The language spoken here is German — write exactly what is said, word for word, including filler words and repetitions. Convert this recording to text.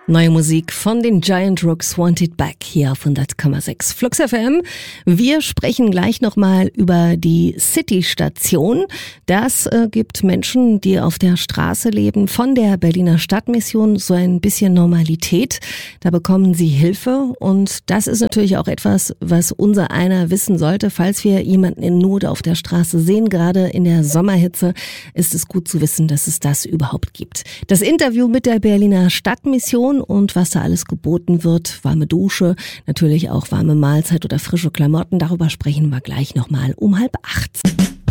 Neue Musik von den Giant Rooks, Want It Back, hier auf hundert Komma sechs Flux F M. Wir sprechen gleich nochmal über die City-Station. Das äh, gibt Menschen, die auf der Straße leben, von der Berliner Stadtmission so ein bisschen Normalität. Da bekommen sie Hilfe und das ist natürlich auch etwas, was unser einer wissen sollte. Falls wir jemanden in Not auf der Straße sehen, gerade in der Sommerhitze, ist es gut zu wissen, dass es das überhaupt gibt. Das Interview mit der Berliner Stadtmission und was da alles geboten wird, warme Dusche, natürlich auch warme Mahlzeit oder frische Klamotten, darüber sprechen wir gleich nochmal um halb acht.